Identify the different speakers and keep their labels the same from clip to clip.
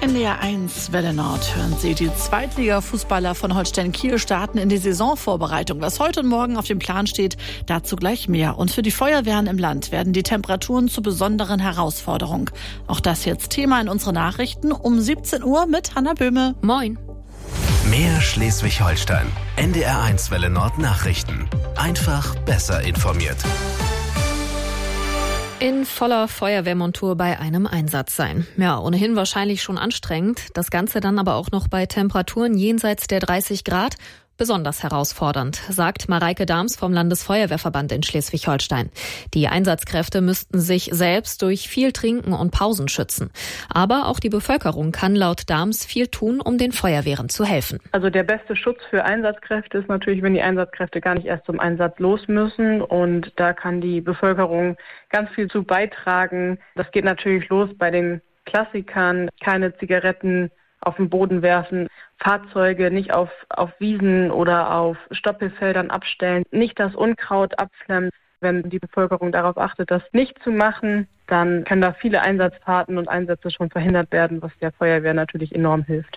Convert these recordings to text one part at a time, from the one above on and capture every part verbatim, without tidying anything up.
Speaker 1: N D R eins Welle Nord hören Sie. Die Zweitliga-Fußballer von Holstein Kiel starten in die Saisonvorbereitung. Was heute und morgen auf dem Plan steht, dazu gleich mehr. Und für die Feuerwehren im Land werden die Temperaturen zur besonderen Herausforderung. Auch das jetzt Thema in unseren Nachrichten um siebzehn Uhr mit Hanna Böhme.
Speaker 2: Moin.
Speaker 3: Mehr Schleswig-Holstein. N D R eins Welle Nord Nachrichten. Einfach besser informiert.
Speaker 2: In voller Feuerwehrmontur bei einem Einsatz sein. Ja, ohnehin wahrscheinlich schon anstrengend. Das Ganze dann aber auch noch bei Temperaturen jenseits der dreißig Grad. Besonders herausfordernd, sagt Mareike Dahms vom Landesfeuerwehrverband in Schleswig-Holstein. Die Einsatzkräfte müssten sich selbst durch viel Trinken und Pausen schützen. Aber auch die Bevölkerung kann laut Dahms viel tun, um den Feuerwehren zu helfen.
Speaker 4: Also der beste Schutz für Einsatzkräfte ist natürlich, wenn die Einsatzkräfte gar nicht erst zum Einsatz los müssen. Und da kann die Bevölkerung ganz viel zu beitragen. Das geht natürlich los bei den Klassikern, keine Zigaretten auf den Boden werfen, Fahrzeuge nicht auf, auf Wiesen oder auf Stoppelfeldern abstellen, nicht das Unkraut abflemmen. Wenn die Bevölkerung darauf achtet, das nicht zu machen, dann können da viele Einsatzfahrten und Einsätze schon verhindert werden, was der Feuerwehr natürlich enorm hilft.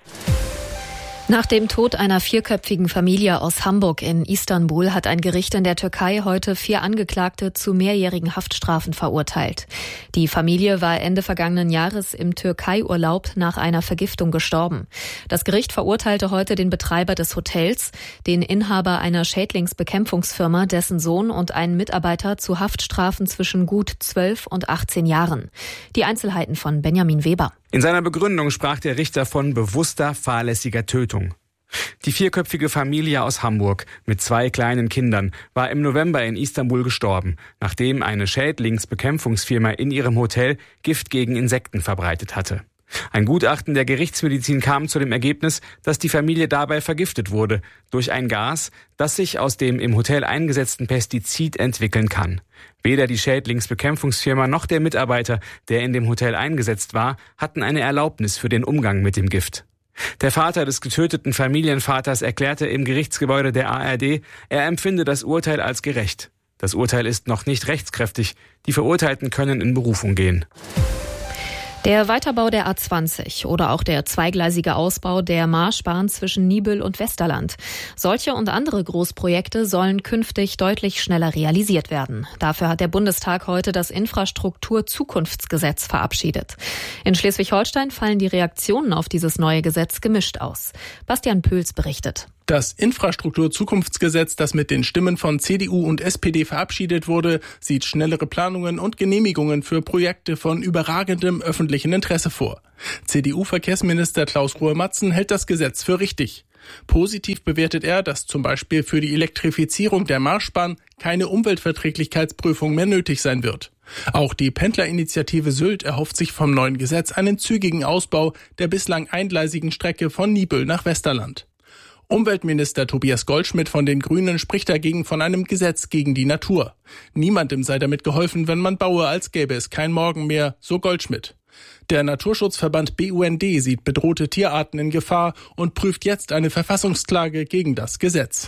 Speaker 2: Nach dem Tod einer vierköpfigen Familie aus Hamburg in Istanbul hat ein Gericht in der Türkei heute vier Angeklagte zu mehrjährigen Haftstrafen verurteilt. Die Familie war Ende vergangenen Jahres im Türkei-Urlaub nach einer Vergiftung gestorben. Das Gericht verurteilte heute den Betreiber des Hotels, den Inhaber einer Schädlingsbekämpfungsfirma, dessen Sohn und einen Mitarbeiter zu Haftstrafen zwischen gut zwölf und achtzehn Jahren. Die Einzelheiten von Benjamin Weber.
Speaker 5: In seiner Begründung sprach der Richter von bewusster, fahrlässiger Tötung. Die vierköpfige Familie aus Hamburg mit zwei kleinen Kindern war im November in Istanbul gestorben, nachdem eine Schädlingsbekämpfungsfirma in ihrem Hotel Gift gegen Insekten verbreitet hatte. Ein Gutachten der Gerichtsmedizin kam zu dem Ergebnis, dass die Familie dabei vergiftet wurde durch ein Gas, das sich aus dem im Hotel eingesetzten Pestizid entwickeln kann. Weder die Schädlingsbekämpfungsfirma noch der Mitarbeiter, der in dem Hotel eingesetzt war, hatten eine Erlaubnis für den Umgang mit dem Gift. Der Vater des getöteten Familienvaters erklärte im Gerichtsgebäude der A R D, er empfinde das Urteil als gerecht. Das Urteil ist noch nicht rechtskräftig. Die Verurteilten können in Berufung gehen.
Speaker 2: Der Weiterbau der A zwanzig oder auch der zweigleisige Ausbau der Marschbahn zwischen Niebüll und Westerland. Solche und andere Großprojekte sollen künftig deutlich schneller realisiert werden. Dafür hat der Bundestag heute das Infrastruktur-Zukunftsgesetz verabschiedet. In Schleswig-Holstein fallen die Reaktionen auf dieses neue Gesetz gemischt aus. Bastian Pöls berichtet.
Speaker 6: Das Infrastruktur-Zukunftsgesetz, das mit den Stimmen von C D U und S P D verabschiedet wurde, sieht schnellere Planungen und Genehmigungen für Projekte von überragendem öffentlichen Interesse vor. C D U-Verkehrsminister Klaus Ruhe-Matzen hält das Gesetz für richtig. Positiv bewertet er, dass zum Beispiel für die Elektrifizierung der Marschbahn keine Umweltverträglichkeitsprüfung mehr nötig sein wird. Auch die Pendlerinitiative Sylt erhofft sich vom neuen Gesetz einen zügigen Ausbau der bislang eingleisigen Strecke von Niebüll nach Westerland. Umweltminister Tobias Goldschmidt von den Grünen spricht dagegen von einem Gesetz gegen die Natur. Niemandem sei damit geholfen, wenn man baue, als gäbe es kein Morgen mehr, so Goldschmidt. Der Naturschutzverband B U N D sieht bedrohte Tierarten in Gefahr und prüft jetzt eine Verfassungsklage gegen das Gesetz.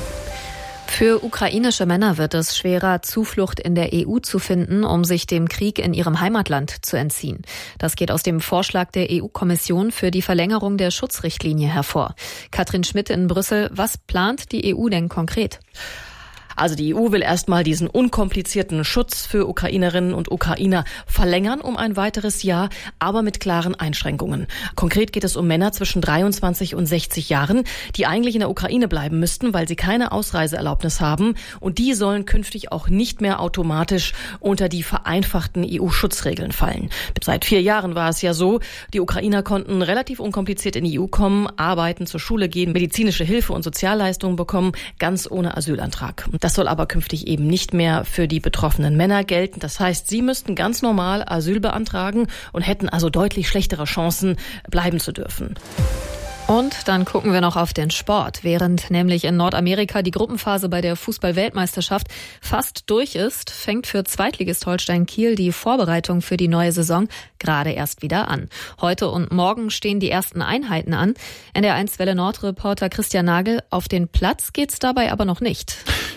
Speaker 2: Für ukrainische Männer wird es schwerer, Zuflucht in der E U zu finden, um sich dem Krieg in ihrem Heimatland zu entziehen. Das geht aus dem Vorschlag der E U-Kommission für die Verlängerung der Schutzrichtlinie hervor. Katrin Schmidt in Brüssel, was plant die E U denn konkret?
Speaker 7: Also die E U will erstmal diesen unkomplizierten Schutz für Ukrainerinnen und Ukrainer verlängern um ein weiteres Jahr, aber mit klaren Einschränkungen. Konkret geht es um Männer zwischen dreiundzwanzig und sechzig Jahren, die eigentlich in der Ukraine bleiben müssten, weil sie keine Ausreiseerlaubnis haben. Und die sollen künftig auch nicht mehr automatisch unter die vereinfachten E U-Schutzregeln fallen. Seit vier Jahren war es ja so, die Ukrainer konnten relativ unkompliziert in die E U kommen, arbeiten, zur Schule gehen, medizinische Hilfe und Sozialleistungen bekommen, ganz ohne Asylantrag. Das soll aber künftig eben nicht mehr für die betroffenen Männer gelten. Das heißt, sie müssten ganz normal Asyl beantragen und hätten also deutlich schlechtere Chancen, bleiben zu dürfen.
Speaker 2: Und dann gucken wir noch auf den Sport. Während nämlich in Nordamerika die Gruppenphase bei der Fußball-Weltmeisterschaft fast durch ist, fängt für Zweitligist Holstein Kiel die Vorbereitung für die neue Saison gerade erst wieder an. Heute und morgen stehen die ersten Einheiten an. N D R eins Welle Nord-Reporter Christian Nagel, auf den Platz geht's dabei aber noch nicht.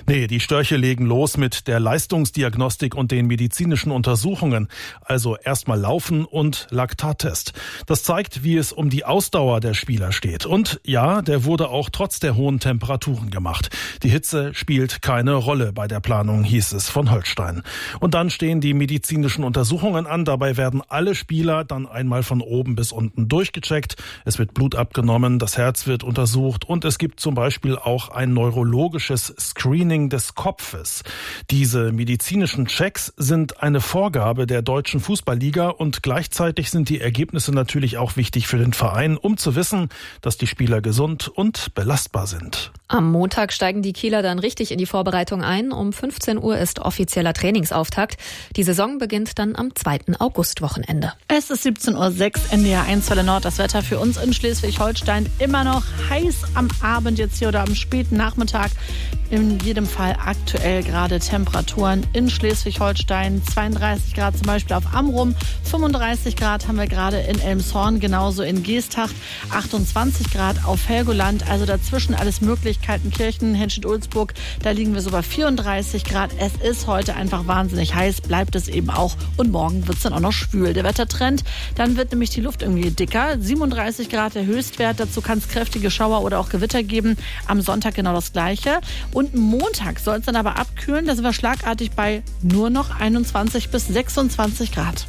Speaker 8: Nee, die Störche legen los mit der Leistungsdiagnostik und den medizinischen Untersuchungen. Also erstmal Laufen und Laktattest. Das zeigt, wie es um die Ausdauer der Spieler steht. Und ja, der wurde auch trotz der hohen Temperaturen gemacht. Die Hitze spielt keine Rolle bei der Planung, hieß es von Holstein. Und dann stehen die medizinischen Untersuchungen an. Dabei werden alle Spieler dann einmal von oben bis unten durchgecheckt. Es wird Blut abgenommen, das Herz wird untersucht und es gibt zum Beispiel auch ein neurologisches Screening des Kopfes. Diese medizinischen Checks sind eine Vorgabe der Deutschen Fußballliga und gleichzeitig sind die Ergebnisse natürlich auch wichtig für den Verein, um zu wissen, dass die Spieler gesund und belastbar sind.
Speaker 2: Am Montag steigen die Kieler dann richtig in die Vorbereitung ein. Um fünfzehn Uhr ist offizieller Trainingsauftakt. Die Saison beginnt dann am zweiten Augustwochenende.
Speaker 1: Es ist siebzehn Uhr sechs, N D R eins Welle Nord. Das Wetter für uns in Schleswig-Holstein immer noch heiß am Abend jetzt hier oder am späten Nachmittag. In jedem Fall aktuell gerade Temperaturen in Schleswig-Holstein. zweiunddreißig Grad zum Beispiel auf Amrum, fünfunddreißig Grad haben wir gerade in Elmshorn, genauso in Geesthacht, achtundzwanzig Grad auf Helgoland, also dazwischen alles möglich. Kaltenkirchen, Henstedt-Ulzburg, da liegen wir so bei vierunddreißig Grad. Es ist heute einfach wahnsinnig heiß, bleibt es eben auch und morgen wird es dann auch noch schwül. Der Wettertrend, dann wird nämlich die Luft irgendwie dicker. siebenunddreißig Grad der Höchstwert, dazu kann es kräftige Schauer oder auch Gewitter geben. Am Sonntag genau das Gleiche. Und Montag soll es dann aber abkühlen. Da sind wir schlagartig bei nur noch einundzwanzig bis sechsundzwanzig Grad.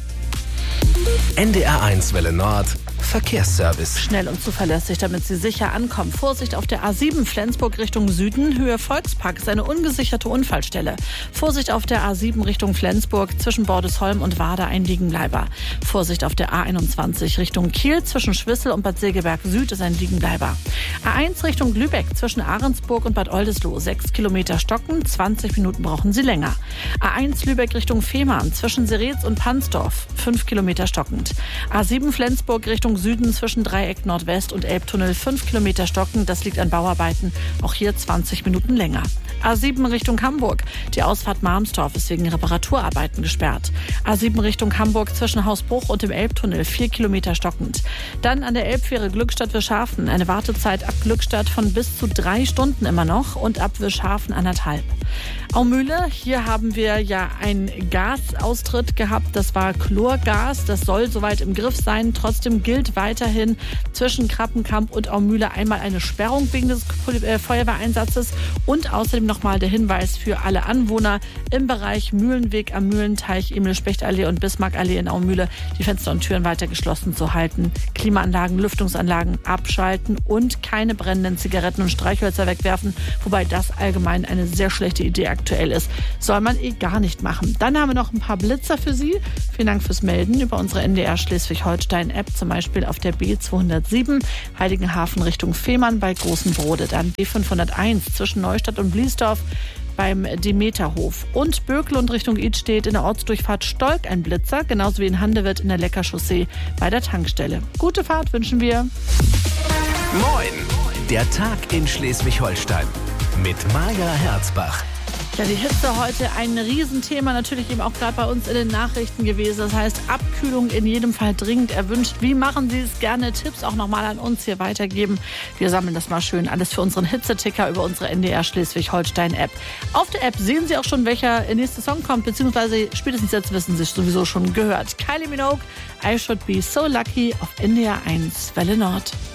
Speaker 3: N D R eins Welle Nord Verkehrsservice.
Speaker 1: Schnell und zuverlässig, damit Sie sicher ankommen. Vorsicht auf der A sieben Flensburg Richtung Süden. Höhe Volkspark ist eine ungesicherte Unfallstelle. Vorsicht auf der A sieben Richtung Flensburg zwischen Bordesholm und Warder ein Liegenbleiber. Vorsicht auf der A einundzwanzig Richtung Kiel zwischen Schwissel und Bad Segeberg Süd ist ein Liegenbleiber. A eins Richtung Lübeck zwischen Ahrensburg und Bad Oldesloe. Sechs Kilometer stocken, zwanzig Minuten brauchen Sie länger. A eins Lübeck Richtung Fehmarn zwischen Seretz und Pansdorf. Fünf Kilometer stockend. A sieben Flensburg Richtung Süden zwischen Dreieck Nordwest und Elbtunnel fünf Kilometer stocken. Das liegt an Bauarbeiten. Auch hier zwanzig Minuten länger. A sieben Richtung Hamburg. Die Ausfahrt Marmstorf ist wegen Reparaturarbeiten gesperrt. A sieben Richtung Hamburg zwischen Hausbruch und dem Elbtunnel vier Kilometer stockend. Dann an der Elbfähre Glückstadt-Wischhafen eine Wartezeit ab Glückstadt von bis zu drei Stunden immer noch und ab Wischhafen anderthalb. Aumühle, hier haben wir ja einen Gasaustritt gehabt. Das war Chlorgas. Das soll soweit im Griff sein. Trotzdem gilt weiterhin zwischen Krappenkamp und Aumühle einmal eine Sperrung wegen des Feuerwehreinsatzes und außerdem nochmal der Hinweis für alle Anwohner im Bereich Mühlenweg am Mühlenteich, Emil-Specht-Allee und Bismarck-Allee in Aumühle die Fenster und Türen weiter geschlossen zu halten. Klimaanlagen, Lüftungsanlagen abschalten und keine brennenden Zigaretten und Streichhölzer wegwerfen, wobei das allgemein eine sehr schlechte Idee aktuell ist. Soll man eh gar nicht machen. Dann haben wir noch ein paar Blitzer für Sie. Vielen Dank fürs Melden über unsere N D R Schleswig-Holstein-App, zum Beispiel auf der B zweihundertsieben, Heiligenhafen Richtung Fehmarn bei Großen Brode. Dann B fünfhunderteins zwischen Neustadt und Bliesdorf beim Demeterhof. Und Bökelund Richtung Idstedt in der Ortsdurchfahrt Stolk ein Blitzer, genauso wie in Handewitt in der Leckerchaussee bei der Tankstelle. Gute Fahrt wünschen wir.
Speaker 3: Moin, der Tag in Schleswig-Holstein mit Maja Herzbach.
Speaker 1: Ja, die Hitze heute ein Riesenthema, natürlich eben auch gerade bei uns in den Nachrichten gewesen. Das heißt, Abkühlung in jedem Fall dringend erwünscht. Wie machen Sie es? Gerne Tipps auch nochmal an uns hier weitergeben. Wir sammeln das mal schön alles für unseren Hitzeticker über unsere N D R Schleswig-Holstein-App. Auf der App sehen Sie auch schon, welcher nächste Song kommt, beziehungsweise spätestens jetzt wissen Sie es sowieso schon gehört. Kylie Minogue, I Should Be So Lucky auf N D R eins Welle Nord.